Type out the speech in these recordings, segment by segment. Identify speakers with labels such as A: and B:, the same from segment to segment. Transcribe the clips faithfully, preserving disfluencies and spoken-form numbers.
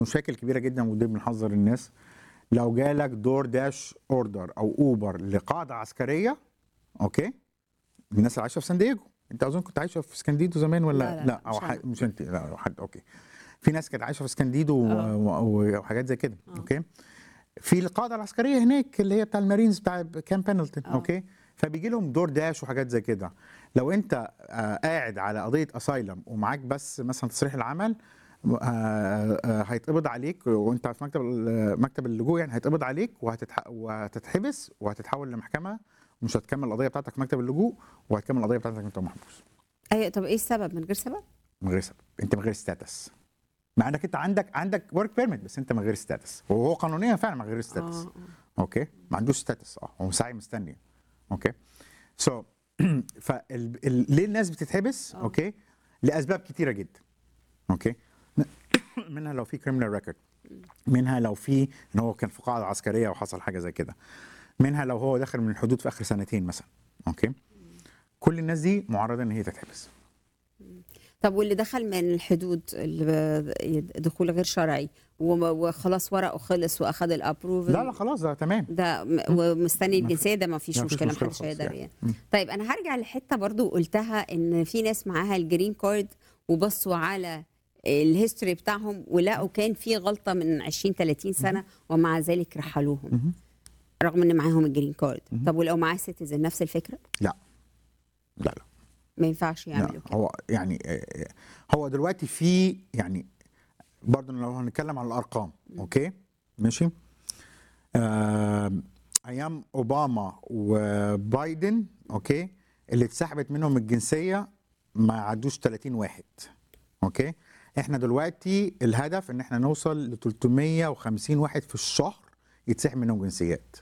A: مشاكل كبيره جدا ودي بنحذر الناس. لو جالك دور داش اوردر او اوبر لقاعده عسكريه، اوكي، الناس اللي عايشه في سان دييجو، انت اظن كنت عايشه في سكانديدو زمان ولا
B: لا لا, لا
A: او
B: مش,
A: ح...
B: أنا.
A: مش انت، لا حد، اوكي. في ناس كانت عايشه في سكانديدو
B: آه.
A: و- وحاجات زي كده،
B: آه.
A: اوكي. في القاعده العسكريه هناك اللي هي بتاع المارينز بتاع كام بنلتون،
B: آه.
A: اوكي. فبيجي لهم دور داش وحاجات زي كده. لو انت آه قاعد على قضيه اسايلم ومعاك بس مثلا تصريح العمل، آه آه هيتقبض عليك وانت في مكتب مكتب اللجوء، يعني هيتقبض عليك وهتتح... وهتتحبس وهتتحول لمحكمه، ومش هتكمل القضيه بتاعتك في مكتب اللجوء، وهتكمل القضيه بتاعتك وانت محبوس
B: ايوه، طب ايه السبب؟ من غير سبب؟
A: من غير سبب، انت من غير ستاتس. مع انك انت عندك عندك ورك بيرميت، بس انت من غير ستاتس، وهو قانونيا فعلا من غير ستاتس.
B: اه اه
A: اوكي، ما عندوش ستاتس، اه هو ساعي مستني. اوكي، سو فليه الناس بتتحبس؟
B: اه
A: اوكي، لاسباب كتيره جدا. اوكي، منها لو في كريمنال ريكورد، منها لو في ان هو كان في قاعده عسكريه وحصل حاجه زي كده، منها لو هو داخل من الحدود في اخر سنتين مثلا. اوكي، كل الناس دي معرضه ان هي تتحبس.
B: طب واللي دخل من الحدود، اللي دخول غير شرعي وم- وخلاص ورقه خلص واخد
A: لا
B: الابروفل،
A: لا خلاص ده تمام.
B: ده م-
A: مم.
B: ومستني
A: ما في-
B: الجنسيه، ده ما فيش
A: ما فيش
B: مشكله،
A: مشكله
B: محدش
A: خالص
B: هيقدر
A: يعني.
B: يعني.
A: مم.
B: طيب انا هرجع لحته برضو قلتها، ان في ناس معاها الجرين كارد وبصوا على الهيستوري بتاعهم ولقوا كان في غلطه من عشرين ثلاثين سنه، ومع ذلك رحلوهم
A: مهم.
B: رغم ان معاهم الجرين كارد.
A: مهم.
B: طب ولو معاه سيتيزن نفس الفكره؟
A: لا لا لا
B: ما ينفعش
A: لا
B: يعملوا كده.
A: هو يعني آه، هو دلوقتي في يعني برضه لو هنتكلم على الارقام، اوكي ماشي. آه ايام اوباما وبايدن، اوكي، اللي اتسحبت منهم الجنسيه ما عدوش ثلاثين واحد. اوكي، احنا دلوقتي الهدف ان احنا نوصل ل ثلاثمية وخمسين واحد في الشهر يتسحب منهم جنسيات.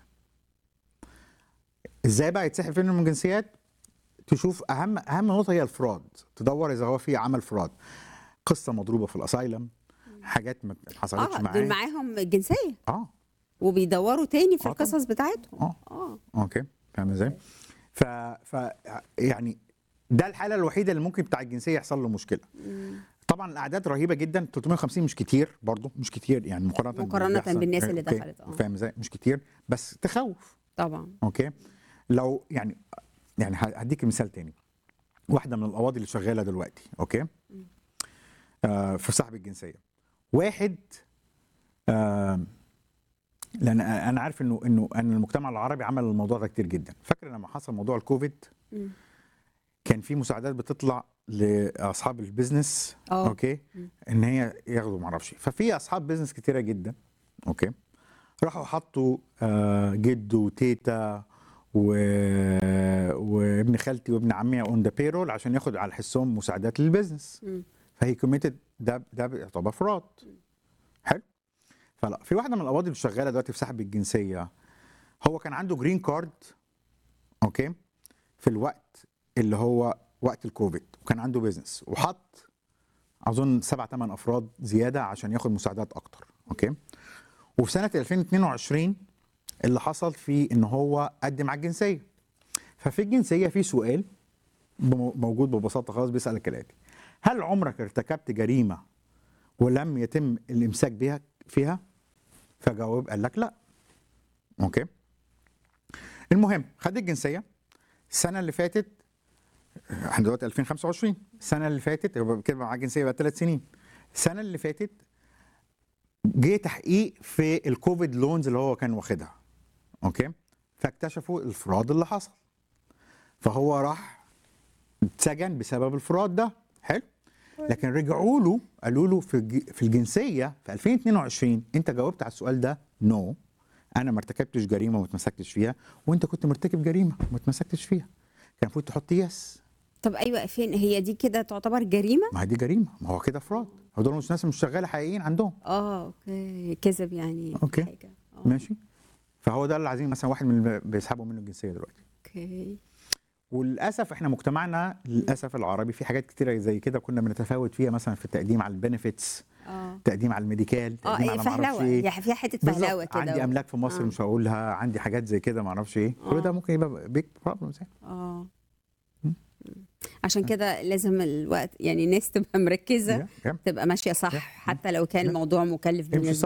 A: ازاي بقى يتسحب منهم جنسيات؟ تشوف اهم اهم نقطه هي الفراد، تدور اذا هو في عمل فراد، قصه مضروبه في الاسايلم، حاجات ما حصلتش
B: اه، دول
A: معاه.
B: معاهم الجنسيه
A: اه
B: وبيدوروا تاني في
A: اه طبعا
B: القصص بتاعتهم.
A: اه
B: اه
A: اوكي، فاهم ازاي؟ ف ف يعني ده الحاله الوحيده اللي ممكن بتاع الجنسيه يحصل له مشكله.
B: مم.
A: طبعا الاعداد رهيبه جدا، ثلاثمية وخمسين مش كتير برضه، مش كتير يعني مقارنه باللي
B: مقارنه
A: بيحصل.
B: بالناس اللي
A: اوكي
B: دخلت. اه
A: فاهم ازاي؟ مش كتير بس تخوف.
B: طبعا.
A: اوكي، لو يعني يعني هديك مثال تاني. واحده من القواضي اللي شغاله دلوقتي، اوكي، آه في سحب الجنسيه، واحد آه لان انا عارف انه انه ان المجتمع العربي عمل الموضوع ده كتير جدا. فاكر لما حصل موضوع الكوفيد
B: مم.
A: كان في مساعدات بتطلع لاصحاب البيزنس،
B: اه
A: اوكي،
B: مم.
A: ان هي ياخدوا معرفش. ففي اصحاب بيزنس كتيره جدا، اوكي، راحوا حطوا آه جد وتيتا و... وابن خالتي وابن عمي اون ذا بيرول عشان ياخد على حسهم مساعدات للبيزنس.
B: مم.
A: فهي كوميتد، ده ده بيعتبر فراد. حلو. فلا، في واحده من القواضي اللي شغاله دلوقتي في سحب الجنسيه، هو كان عنده جرين كارد، اوكي، في الوقت اللي هو وقت الكوفيد، وكان عنده بيزنس، وحط اظن سبع ثمان افراد زياده عشان ياخد مساعدات اكتر، اوكي. وفي سنه ألفين واثنين وعشرين اللي حصل فيه ان هو قدم على الجنسيه. ففي الجنسيه في سؤال بم- موجود ببساطه خالص، بيسالك الاتي: هل عمرك ارتكبت جريمه ولم يتم الامساك بها فيها؟ فجاوب قال لك لا. اوكي، المهم خد الجنسيه السنه اللي فاتت، احنا دلوقتي ألفين وخمسة وعشرين، السنه اللي فاتت يبقى كده معاه جنسيه بقى ثلاث سنين. السنه اللي فاتت جه تحقيق في الكوفيد لونز اللي هو كان واخدها، اوكي، فاكتشفوا الفراد اللي حصل، فهو راح اتسجن بسبب الفراد ده. حلو. لكن رجعوا له قالوا له في الج- في الجنسيه في ألفين واثنين وعشرين انت جاوبت على السؤال ده نو، انا ما ارتكبتش جريمه وما اتمسكتش فيها، وانت كنت مرتكب جريمه وما اتمسكتش فيها، كان المفروض تحط يس.
B: طب ايوه، فين هي دي؟ كده تعتبر جريمه؟
A: ما هي دي جريمه، ما هو كده فراد، هو دول مش ناس مش شغاله حقيقيين عندهم.
B: اه اوكي، كذب يعني في
A: اوكي
B: حاجه. اه
A: ماشي. فهو ده اللي عايزين مثلا واحد من اللي بيسحبوا منه الجنسيه دلوقتي.
B: اوكي.
A: وللاسف احنا مجتمعنا للاسف العربي في حاجات كتيره زي كده كنا بنتفاوت فيها، مثلا في التقديم على البنفيتس،
B: اه
A: تقديم على الميديكال،
B: اه
A: تقديم
B: إيه،
A: على ما اعرفش
B: فهلوه،
A: ايه.
B: هي فيها حته فهلوه
A: بالظبط،
B: كده
A: عندي
B: و...
A: املاك في مصر
B: اه
A: مش هقولها، عندي حاجات زي كده ما اعرفش ايه، كل ده
B: اه
A: ممكن يبقى بيج بروبلمز يعني.
B: اه
A: م.
B: عشان كده لازم الوقت يعني الناس تبقى مركزه،
A: Yeah, yeah.
B: تبقى ماشيه صح،
A: Yeah,
B: حتى لو كان
A: yeah.
B: الموضوع مكلف
A: امشي
B: بالنسبه